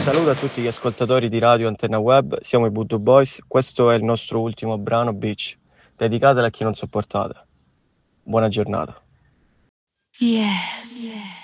saluto a tutti gli ascoltatori di Radio Antenna Web, siamo i Voodoo Boys, questo è il nostro ultimo brano Beach, dedicatelo a chi non sopportate. Buona giornata. Yes.